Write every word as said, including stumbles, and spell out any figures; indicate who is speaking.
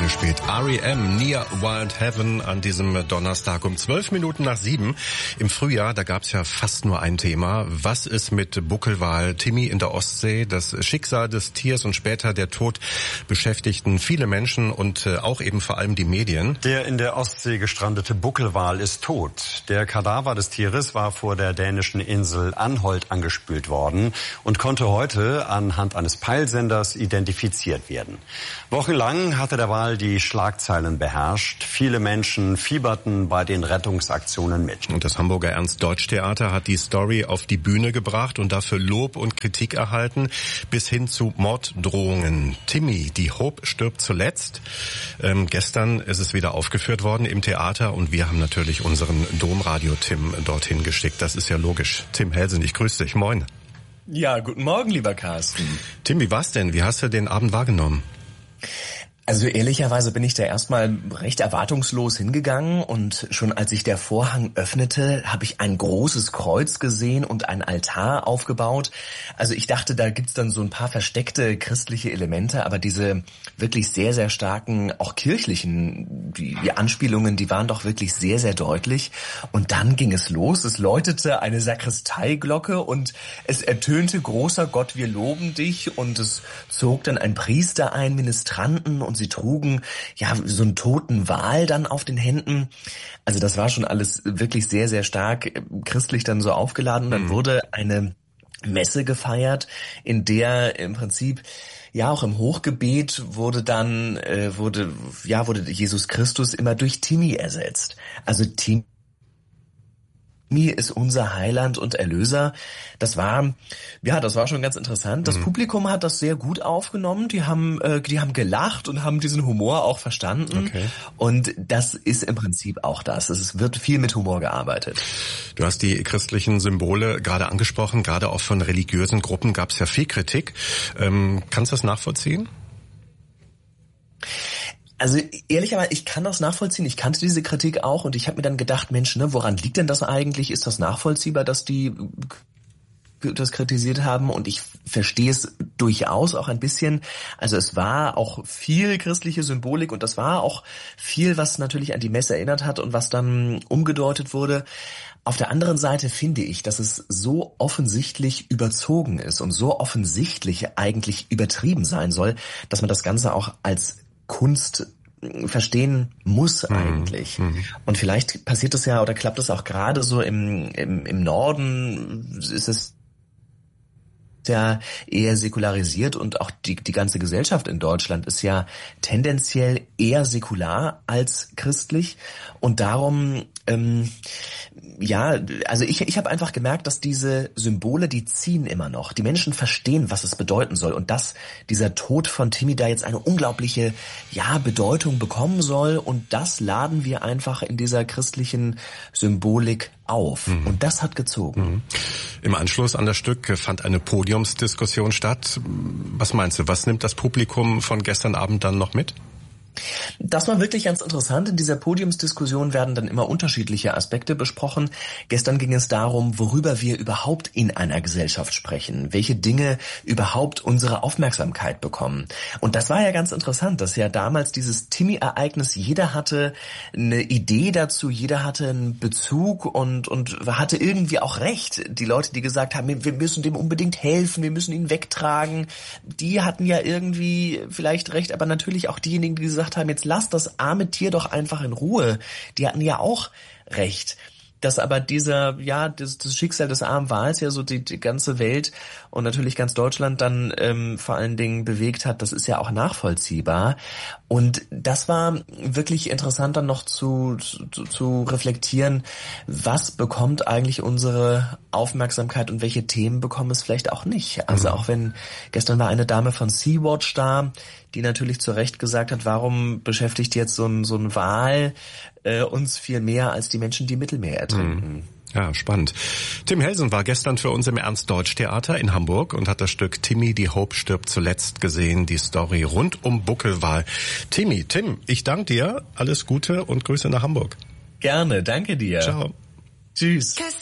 Speaker 1: eingespielt. R E M, Near Wild Heaven an diesem Donnerstag um zwölf Minuten nach sieben. Im Frühjahr, da gab's ja fast nur ein Thema. Was ist mit Buckelwal Timmy in der Ostsee? Das Schicksal des Tiers und später der Tod beschäftigten viele Menschen und auch eben vor allem die Medien.
Speaker 2: Der in der Ostsee gestrandete Buckelwal ist tot. Der Kadaver des Tieres war vor der dänischen Insel Anholt angespült worden und konnte heute anhand eines Peilsenders identifiziert werden. Wochenlang hatte der Wal die Schlagzeilen beherrscht. Viele Menschen fieberten bei den Rettungsaktionen mit.
Speaker 1: Und das Hamburger Ernst-Deutsch-Theater hat die Story auf die Bühne gebracht und dafür Lob und Kritik erhalten, bis hin zu Morddrohungen. Timmy, die Hope stirbt zuletzt. Ähm, gestern ist es wieder aufgeführt worden im Theater und wir haben natürlich unseren Domradio-Tim dorthin geschickt. Das ist ja logisch. Tim Helsen, ich grüße dich. Moin.
Speaker 3: Ja, guten Morgen, lieber Carsten.
Speaker 1: Tim, wie war's denn? Wie hast du den Abend wahrgenommen?
Speaker 3: Also ehrlicherweise bin ich da erstmal recht erwartungslos hingegangen und schon als sich der Vorhang öffnete, habe ich ein großes Kreuz gesehen und ein Altar aufgebaut. Also ich dachte, da gibt's dann so ein paar versteckte christliche Elemente, aber diese wirklich sehr, sehr starken, auch kirchlichen die, die Anspielungen, die waren doch wirklich sehr, sehr deutlich. Und dann ging es los, es läutete eine Sakristeiglocke und es ertönte großer Gott, wir loben dich, und es zog dann ein Priester ein, Ministranten, und sie trugen ja so einen toten Wal dann auf den Händen. Also das war schon alles wirklich sehr, sehr stark christlich dann so aufgeladen. Und dann wurde eine Messe gefeiert, in der im Prinzip ja auch im Hochgebet wurde dann äh, wurde ja wurde Jesus Christus immer durch Timmy ersetzt. Also Timmy ist unser Heiland und Erlöser. Das war, ja, das war schon ganz interessant. Das mhm. Publikum hat das sehr gut aufgenommen. Die haben, äh, die haben gelacht und haben diesen Humor auch verstanden. Okay. Und das ist im Prinzip auch das. Es wird viel mit Humor gearbeitet.
Speaker 1: Du hast die christlichen Symbole gerade angesprochen. Gerade auch von religiösen Gruppen gab es ja viel Kritik. Ähm, kannst du das nachvollziehen?
Speaker 3: Also ehrlicherweise, ich kann das nachvollziehen. Ich kannte diese Kritik auch und ich habe mir dann gedacht, Mensch, ne, woran liegt denn das eigentlich? Ist das nachvollziehbar, dass die das kritisiert haben? Und ich verstehe es durchaus auch ein bisschen. Also es war auch viel christliche Symbolik und das war auch viel, was natürlich an die Messe erinnert hat und was dann umgedeutet wurde. Auf der anderen Seite finde ich, dass es so offensichtlich überzogen ist und so offensichtlich eigentlich übertrieben sein soll, dass man das Ganze auch als Kunst verstehen muss eigentlich. Mhm. Und vielleicht passiert es ja oder klappt es auch gerade so im, im, im Norden, ist es ja eher säkularisiert und auch die, die ganze Gesellschaft in Deutschland ist ja tendenziell eher säkular als christlich und darum ähm, ja, also ich ich habe einfach gemerkt, dass diese Symbole, die ziehen immer noch. Die Menschen verstehen, was es bedeuten soll und dass dieser Tod von Timmy da jetzt eine unglaubliche ja Bedeutung bekommen soll und das laden wir einfach in dieser christlichen Symbolik auf. Mhm. Und das hat gezogen.
Speaker 1: Mhm. Im Anschluss an das Stück fand eine Podiumsdiskussion statt. Was meinst du, was nimmt das Publikum von gestern Abend dann noch mit?
Speaker 3: Das war wirklich ganz interessant. In dieser Podiumsdiskussion werden dann immer unterschiedliche Aspekte besprochen. Gestern ging es darum, worüber wir überhaupt in einer Gesellschaft sprechen, welche Dinge überhaupt unsere Aufmerksamkeit bekommen. Und das war ja ganz interessant, dass ja damals dieses Timmy-Ereignis, jeder hatte eine Idee dazu, jeder hatte einen Bezug und, und hatte irgendwie auch recht. Die Leute, die gesagt haben, wir müssen dem unbedingt helfen, wir müssen ihn wegtragen, die hatten ja irgendwie vielleicht recht, aber natürlich auch diejenigen, die gesagt haben, jetzt lass das arme Tier doch einfach in Ruhe. Die hatten ja auch recht. Dass aber dieser, ja, das, das Schicksal des armen Wals ja so die, die ganze Welt und natürlich ganz Deutschland dann ähm, vor allen Dingen bewegt hat, das ist ja auch nachvollziehbar. Und das war wirklich interessant dann noch zu, zu, zu reflektieren, was bekommt eigentlich unsere Aufmerksamkeit und welche Themen bekommen es vielleicht auch nicht. Also auch wenn, gestern war eine Dame von Sea-Watch da, die natürlich zu Recht gesagt hat, warum beschäftigt jetzt so ein, so ein Wal äh, uns viel mehr als die Menschen, die Mittelmeer ertrinken.
Speaker 1: Ja, spannend. Tim Helsen war gestern für uns im Ernst-Deutsch-Theater in Hamburg und hat das Stück Timmy, die Hope stirbt zuletzt gesehen, die Story rund um Buckelwal. Timmy, Tim, ich danke dir, alles Gute und Grüße nach Hamburg.
Speaker 3: Gerne, danke dir.
Speaker 1: Ciao.
Speaker 3: Tschüss.